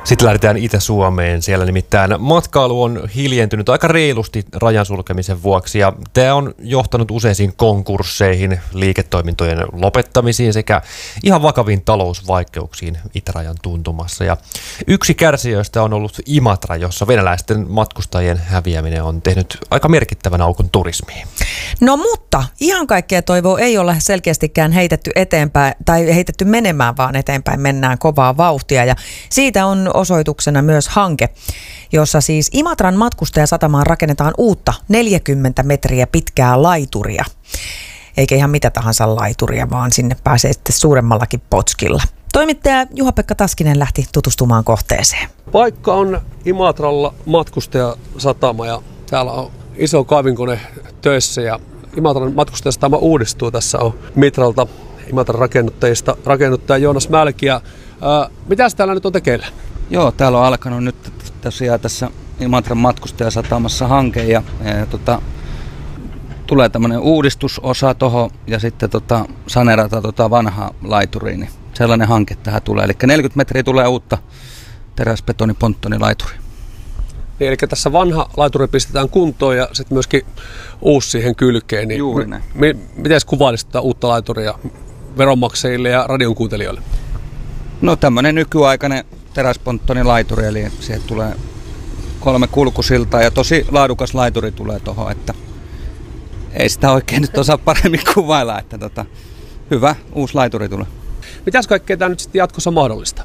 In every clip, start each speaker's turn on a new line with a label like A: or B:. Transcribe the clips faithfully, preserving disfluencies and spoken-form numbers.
A: Sitten lähdetään Itä-Suomeen. Siellä nimittäin matkailu on hiljentynyt aika reilusti rajan sulkemisen vuoksi ja tämä on johtanut useisiin konkursseihin, liiketoimintojen lopettamisiin sekä ihan vakaviin talousvaikeuksiin itärajan tuntumassa. Ja yksi kärsijöistä on ollut Imatra, jossa venäläisten matkustajien häviäminen on tehnyt aika merkittävän aukon turismiin.
B: No mutta ihan kaikkea toivoa ei ole selkeästikään heitetty eteenpäin tai heitetty menemään, vaan eteenpäin mennään kovaa vauhtia ja siitä on osoituksena myös hanke, jossa siis Imatran matkustajasatamaan rakennetaan uutta neljäkymmentä metriä pitkää laituria. Eikä ihan mitä tahansa laituria, vaan sinne pääsee sitten suuremmallakin potskilla. Toimittaja Juha-Pekka Taskinen lähti tutustumaan kohteeseen.
C: Paikka on Imatralla matkustajasatama ja täällä on iso kaivinkone töissä ja Imatran matkustajasatama uudistuu. Tässä on Mitralta Imatran rakennuttajista rakennuttaja Joonas Mälki. Ää, mitäs täällä nyt on tekeillä?
D: Joo, täällä on alkanut nyt tosiaan tässä Imatran matkustajasatamassa hanke ja, ja, ja tota, tulee tämmöinen uudistusosa tuohon ja sitten tota, saneerata tota vanhaa laituriin. Niin sellainen hanke tähän tulee. Eli neljäkymmentä metriä tulee uutta teräsbetoniponttonilaituri.
C: Niin, eli tässä vanha laituri pistetään kuntoon ja sitten myöskin uusi siihen kylkeen. Niin
D: Juuri näin.
C: M- miten kuvailisit tätä uutta laituria veronmaksajille ja radion kuuntelijoille?
D: No tämmöinen nykyaikainen teräsponttonilaituri, eli siihen tulee kolme kulkusiltaa ja tosi laadukas laituri tulee tuohon, että ei sitä oikein nyt osaa paremmin kuvailla, että tota, hyvä uusi laituri tulee.
C: Mitäs kaikkea tämä nyt sitten jatkossa mahdollista?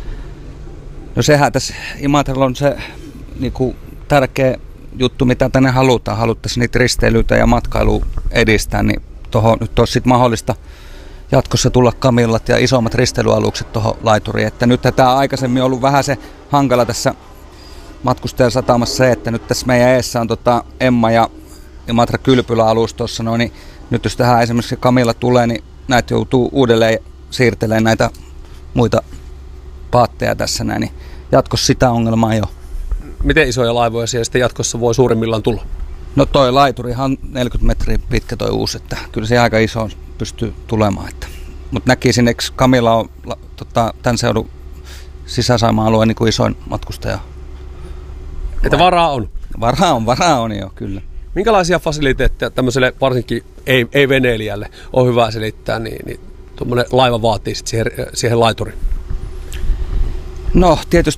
D: No sehän tässä Imatralla on se niinku tärkeä juttu, mitä tänne halutaan. Haluttaisiin niitä risteilyitä ja matkailua edistää, niin tuohon nyt olisi sitten mahdollista jatkossa tulla kamillat ja isommat risteilyalukset tuohon laituriin. Että nyt tämä aikaisemmin on ollut vähän se hankala tässä matkustajasatamassa se, että nyt tässä meidän eessä on tota Emma ja Imatra Kylpylä-alus tuossa, no, niin nyt jos tähän esimerkiksi kamilla tulee, niin näitä joutuu uudelleen siirtelemään näitä muita paatteja tässä näin, niin jatkossa sitä ongelmaa ei ole.
C: Miten isoja laivoja siellä sitten jatkossa voi suurimmillaan tulla?
D: No toi laiturihan on neljäkymmentä metriä pitkä toi uusi, että kyllä se aika iso pystyy tulemaan. Mutta näkisin, että Kamilla on tota, tämän seudun Sisä-Saimaan-alueen niin kuin isoin matkustaja.
C: Että varaa on?
D: Varaa on, varaa on jo, kyllä.
C: Minkälaisia fasiliteetteja tämmöiselle varsinkin ei, ei veneilijälle on hyvä selittää, niin, niin tuommoinen laiva vaatii sit siihen, siihen laituriin?
D: No tietysti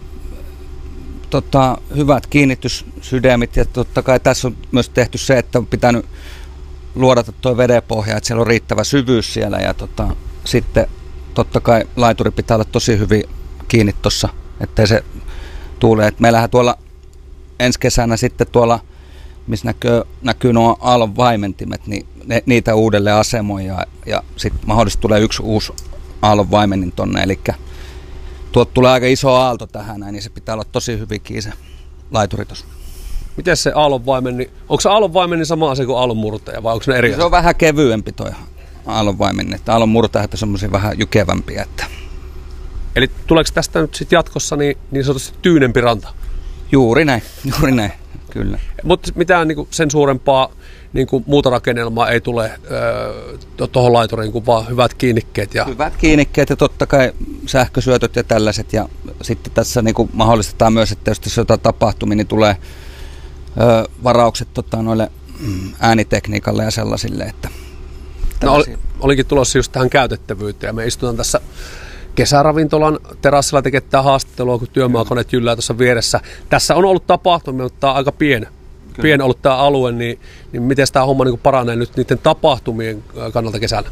D: tota, hyvät kiinnityssydämit ja totta kai tässä on myös tehty se, että on pitänyt luodata tuo vedenpohja, että siellä on riittävä syvyys siellä ja tota, sitten totta kai laituri pitää olla tosi hyvin kiinni tuossa, ettei se tuule. Et meillähän tuolla ensi kesänä sitten tuolla, missä näkyy, näkyy nuo aallon vaimentimet, niin ne, niitä uudelleen asemoi ja, ja sitten mahdollisesti tulee yksi uusi aallon vaimennin tonne, eli tuolta tulee aika iso aalto tähän, niin se pitää olla tosi hyvin kiinni se laituri tuossa.
C: Miten se aallonvaimenni, onko se aallonvaimenni sama asia kuin aallonmurtaja vai onko ne eri asia?
D: Se on vähän kevyempi toi aallonvaimenni, että aallonmurtajat on semmoisia vähän jykevämpiä. Että.
C: Eli tuleeko tästä nyt sitten jatkossa niin, niin sanotusti tyynempi ranta?
D: Juuri näin, juuri näin, kyllä.
C: Mutta mitään niin kuin sen suurempaa niin kuin muuta rakennelmaa ei tule öö, tuohon laituriin kuin vaan hyvät kiinnikkeet. Ja...
D: Hyvät kiinnikkeet ja totta kai sähkösyötöt ja tällaiset. Ja sitten tässä niin kuin mahdollistetaan myös, että jos tässä jotain tapahtumia, niin tulee öö, varaukset tota, noille äänitekniikalle ja sellaisille. Että
C: no, ol, olinkin tulossa just tähän käytettävyyteen ja me istutaan tässä kesäravintolan terassilla tekemään haastattelua, kun työmaakoneet jyllää tuossa vieressä. Tässä on ollut tapahtumia, mutta tämä on aika pieni. Pieni ollut tämä alue, niin, niin miten tämä homma niin paranee nyt niiden tapahtumien kannalta kesällä?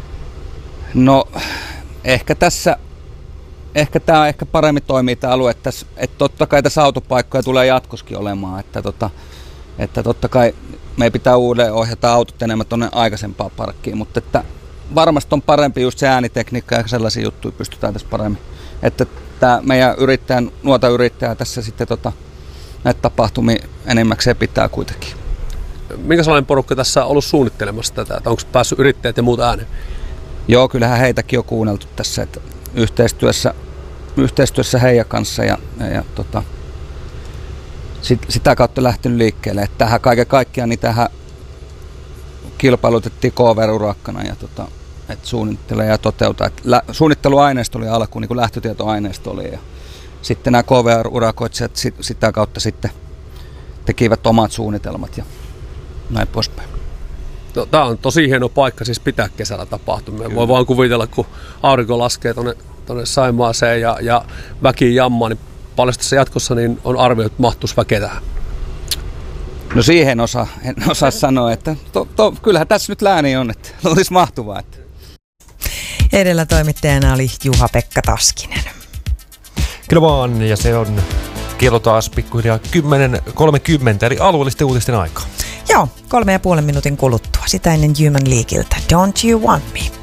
D: No ehkä tässä, ehkä tämä ehkä paremmin toimii tämä alue, että, että totta kai tässä autopaikkoja tulee jatkoskin olemaan, että, tota, että totta kai meidän pitää uudelleen ohjata autot enemmän tuonne aikaisempaan parkkiin, mutta että varmasti on parempi just se äänitekniikka ja sellaisia juttuja pystytään tässä paremmin. Että tämä meidän yrittäjän, nuota yrittäjää tässä sitten tota, näitä tapahtumia enimmäkseen pitää kuitenkin.
C: Minkä sellainen porukka tässä on ollut suunnittelemassa tätä? Että onko päässyt yrittäjät ja muut ääneen?
D: Joo, kyllähän heitäkin on kuunneltu tässä, että yhteistyössä, yhteistyössä heidän kanssa ja, ja, ja tota, sit, sitä kautta lähtenyt liikkeelle. Että tähän kaiken kaikkiaan niin tähän kilpailutettiin K-verurakkana ja tota, että suunnittelee ja toteuttaa. Lä, suunnitteluaineisto oli alkuun, niin kuin lähtötietoaineisto oli ja sitten nämä K V R-urakoitsijat sit, sitä kautta sitten tekivät omat suunnitelmat ja näin poispäin.
C: No, tämä on tosi hieno paikka siis pitää kesällä tapahtumia. Kyllä. Voi vaan kuvitella, kun aurinko laskee tuonne Saimaaseen ja, ja väki jammaa, niin paljon tässä jatkossa niin on arvioitu, että mahtuisi väkeä tähän.
D: No siihen osa, en osaa sanoa, että to, to, kyllähän tässä nyt lääni on, että olisi mahtuvaa. Että.
B: Edellä toimittajana oli Juha-Pekka Taskinen.
A: Kyllä vaan, ja se on kello taas pikkuhiljaa kymmenen kolmekymmentä, eli alueellisten uutisten aikaa.
B: Joo, kolme ja puolen minuutin kuluttua. Sitä ennen Human Leagueiltä. Don't you want me?